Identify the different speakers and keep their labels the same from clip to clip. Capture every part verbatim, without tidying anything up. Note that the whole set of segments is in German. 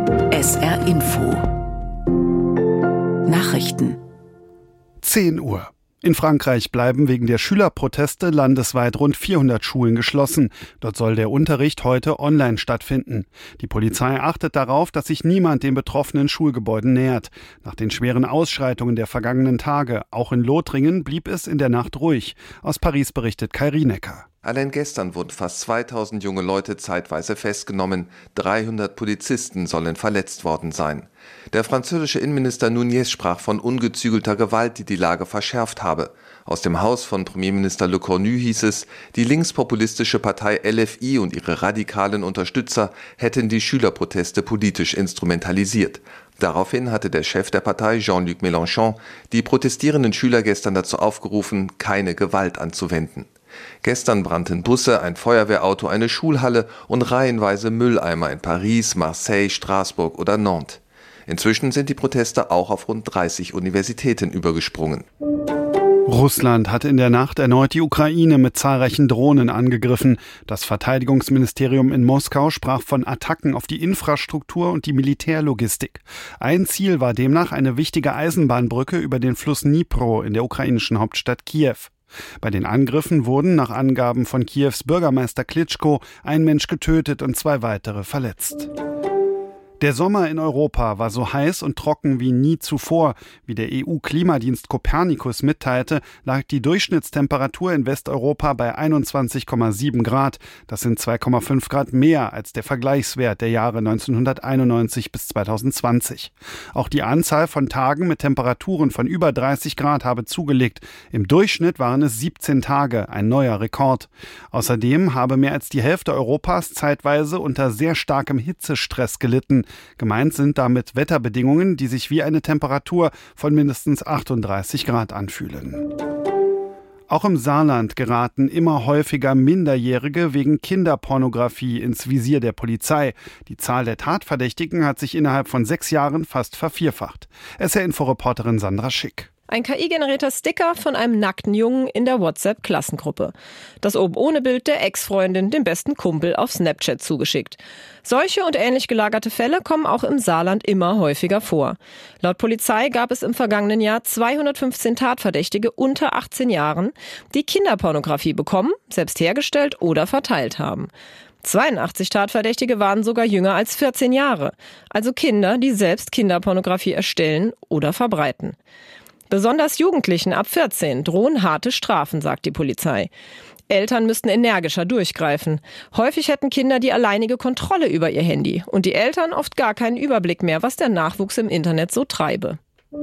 Speaker 1: S R Info Nachrichten
Speaker 2: zehn Uhr. In Frankreich bleiben wegen der Schülerproteste landesweit rund vierhundert Schulen geschlossen. Dort soll der Unterricht heute online stattfinden. Die Polizei achtet darauf, dass sich niemand den betroffenen Schulgebäuden nähert. Nach den schweren Ausschreitungen der vergangenen Tage, auch in Lothringen, blieb es in der Nacht ruhig. Aus Paris berichtet Kai Rienecker.
Speaker 3: Allein gestern wurden fast zweitausend junge Leute zeitweise festgenommen. dreihundert Polizisten sollen verletzt worden sein. Der französische Innenminister Nunez sprach von ungezügelter Gewalt, die die Lage verschärft habe. Aus dem Haus von Premierminister Le Cornu hieß es, die linkspopulistische Partei L F I und ihre radikalen Unterstützer hätten die Schülerproteste politisch instrumentalisiert. Daraufhin hatte der Chef der Partei, Jean-Luc Mélenchon, die protestierenden Schüler gestern dazu aufgerufen, keine Gewalt anzuwenden. Gestern brannten Busse, ein Feuerwehrauto, eine Schulhalle und reihenweise Mülleimer in Paris, Marseille, Straßburg oder Nantes. Inzwischen sind die Proteste auch auf rund dreißig Universitäten übergesprungen.
Speaker 2: Russland hat in der Nacht erneut die Ukraine mit zahlreichen Drohnen angegriffen. Das Verteidigungsministerium in Moskau sprach von Attacken auf die Infrastruktur und die Militärlogistik. Ein Ziel war demnach eine wichtige Eisenbahnbrücke über den Fluss Dnipro in der ukrainischen Hauptstadt Kiew. Bei den Angriffen wurden nach Angaben von Kiews Bürgermeister Klitschko ein Mensch getötet und zwei weitere verletzt. Der Sommer in Europa war so heiß und trocken wie nie zuvor. Wie der E U-Klimadienst Copernicus mitteilte, lag die Durchschnittstemperatur in Westeuropa bei einundzwanzig Komma sieben Grad. Das sind zwei Komma fünf Grad mehr als der Vergleichswert der Jahre neunzehnhunderteinundneunzig bis zweitausendzwanzig. Auch die Anzahl von Tagen mit Temperaturen von über dreißig Grad habe zugelegt. Im Durchschnitt waren es siebzehn Tage, ein neuer Rekord. Außerdem habe mehr als die Hälfte Europas zeitweise unter sehr starkem Hitzestress gelitten. Gemeint sind damit Wetterbedingungen, die sich wie eine Temperatur von mindestens achtunddreißig Grad anfühlen. Auch im Saarland geraten immer häufiger Minderjährige wegen Kinderpornografie ins Visier der Polizei. Die Zahl der Tatverdächtigen hat sich innerhalb von sechs Jahren fast vervierfacht. S R-Info-Reporterin Sandra Schick.
Speaker 4: Ein K I-generierter Sticker von einem nackten Jungen in der WhatsApp-Klassengruppe. Das oben ohne Bild der Ex-Freundin dem besten Kumpel auf Snapchat zugeschickt. Solche und ähnlich gelagerte Fälle kommen auch im Saarland immer häufiger vor. Laut Polizei gab es im vergangenen Jahr zweihundertfünfzehn Tatverdächtige unter achtzehn Jahren, die Kinderpornografie bekommen, selbst hergestellt oder verteilt haben. zweiundachtzig Tatverdächtige waren sogar jünger als vierzehn Jahre, also Kinder, die selbst Kinderpornografie erstellen oder verbreiten. Besonders Jugendlichen ab vierzehn drohen harte Strafen, sagt die Polizei. Eltern müssten energischer durchgreifen. Häufig hätten Kinder die alleinige Kontrolle über ihr Handy und die Eltern oft gar keinen Überblick mehr, was der Nachwuchs im Internet so treibe.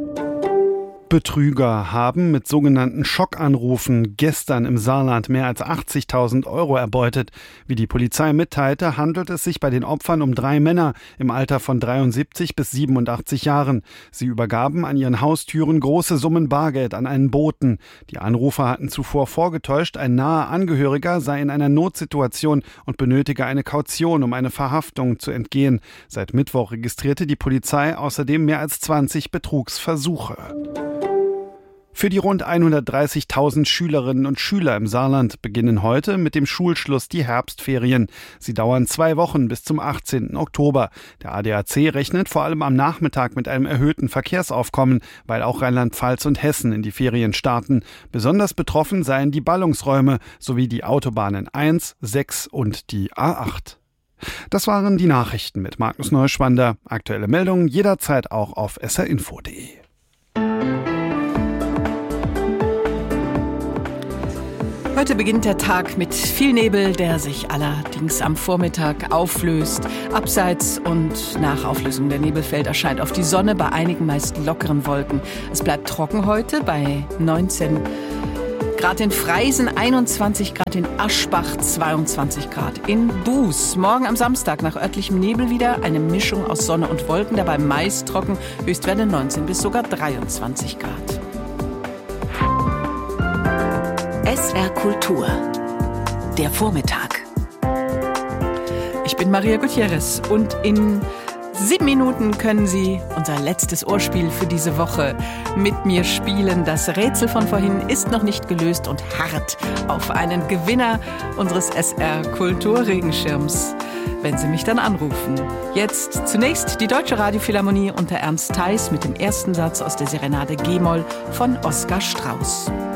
Speaker 2: Betrüger haben mit sogenannten Schockanrufen gestern im Saarland mehr als achtzigtausend Euro erbeutet. Wie die Polizei mitteilte, handelt es sich bei den Opfern um drei Männer im Alter von dreiundsiebzig bis siebenundachtzig Jahren. Sie übergaben an ihren Haustüren große Summen Bargeld an einen Boten. Die Anrufer hatten zuvor vorgetäuscht, ein naher Angehöriger sei in einer Notsituation und benötige eine Kaution, um eine Verhaftung zu entgehen. Seit Mittwoch registrierte die Polizei außerdem mehr als zwanzig Betrugsversuche. Für die rund hundertdreißigtausend Schülerinnen und Schüler im Saarland beginnen heute mit dem Schulschluss die Herbstferien. Sie dauern zwei Wochen bis zum achtzehnten Oktober. Der A D A C rechnet vor allem am Nachmittag mit einem erhöhten Verkehrsaufkommen, weil auch Rheinland-Pfalz und Hessen in die Ferien starten. Besonders betroffen seien die Ballungsräume sowie die Autobahnen eins, sechs und die A acht. Das waren die Nachrichten mit Markus Neuschwander. Aktuelle Meldungen jederzeit auch auf s r info punkt d e.
Speaker 1: Heute beginnt der Tag mit viel Nebel, der sich allerdings am Vormittag auflöst. Abseits und nach Auflösung der Nebelfelder erscheint auf die Sonne bei einigen meist lockeren Wolken. Es bleibt trocken heute bei neunzehn Grad in Freisen, einundzwanzig Grad in Aschbach, zweiundzwanzig Grad in Buß. Morgen am Samstag nach örtlichem Nebel wieder eine Mischung aus Sonne und Wolken, dabei meist trocken, Höchstwerte neunzehn bis sogar dreiundzwanzig Grad.
Speaker 5: S R Kultur. Der Vormittag.
Speaker 1: Ich bin Maria Gutierrez und in sieben Minuten können Sie unser letztes Ohrspiel für diese Woche mit mir spielen. Das Rätsel von vorhin ist noch nicht gelöst und harrt auf einen Gewinner unseres S R Kulturregenschirms. wenn Sie mich dann anrufen. Jetzt zunächst die Deutsche Radiophilharmonie unter Ernst Theis mit dem ersten Satz aus der Serenade G-Moll von Oskar Strauß.